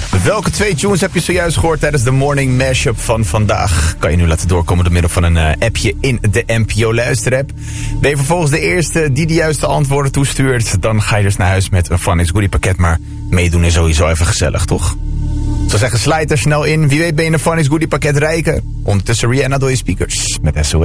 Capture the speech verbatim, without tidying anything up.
Welke twee tunes heb je zojuist gehoord tijdens de morning mashup van vandaag? Kan je nu laten doorkomen door middel van een uh, appje in de N P O luisterapp. Ben je vervolgens de eerste die de juiste antwoorden toestuurt, dan ga je dus naar huis met een Funnies Goodie pakket. Maar meedoen is sowieso even gezellig, toch? Ik zou zeggen, slijt er snel in. Wie weet ben je een Funnies Goodie pakket rijker. Ondertussen Rihanna door je speakers met S O S.